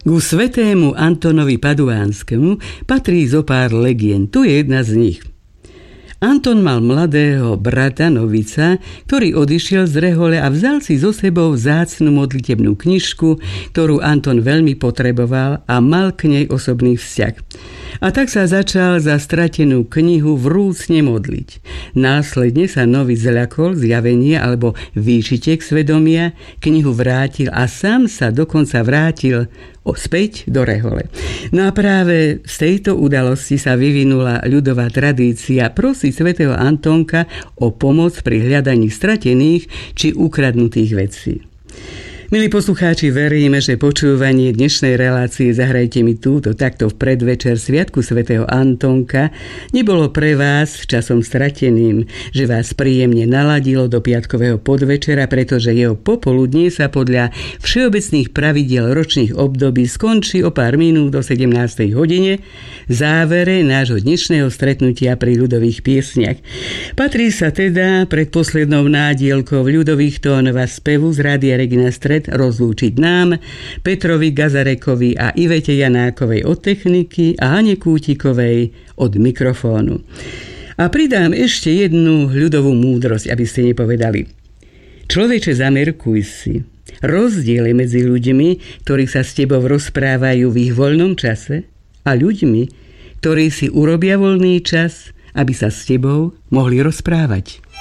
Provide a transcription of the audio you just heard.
Ku svätému Antonovi Paduvánskemu patrí zo pár legend. Tu je jedna z nich. Anton mal mladého brata Novica, ktorý odišiel z rehole a vzal si so sebou vzácnu modlitebnú knižku, ktorú Anton veľmi potreboval a mal k nej osobný vzťah. A tak sa začal za stratenú knihu vrúcne modliť. Následne sa Novic zľakol zjavenia alebo výčitek svedomia, knihu vrátil a sám sa dokonca vrátil späť do rehole. No a práve z tejto udalosti sa vyvinula ľudová tradícia prosiť svätého Antonka o pomoc pri hľadaní stratených či ukradnutých vecí. Milí poslucháči, veríme, že počúvanie dnešnej relácie Zahrajte mi túto takto v predvečer Sviatku svätého Antonka nebolo pre vás časom strateným, že vás príjemne naladilo do piatkového podvečera, pretože jeho popoludnie sa podľa všeobecných pravidiel ročných období skončí o pár minút do 17. hodine v závere nášho dnešného stretnutia pri ľudových piesniach. Patrí sa teda predposlednou nádielkou ľudových tónov a spevu z Rádia Regina Stred rozlúčiť nám, Petrovi Gazarekovi a Ivete Janákovej od techniky a Hane Kútikovej od mikrofónu. A pridám ešte jednu ľudovú múdrosť, aby ste nepovedali. Človeče, zamerkuj si. Rozdiel medzi ľuďmi, ktorí sa s tebou rozprávajú v ich voľnom čase, a ľuďmi, ktorí si urobia voľný čas, aby sa s tebou mohli rozprávať.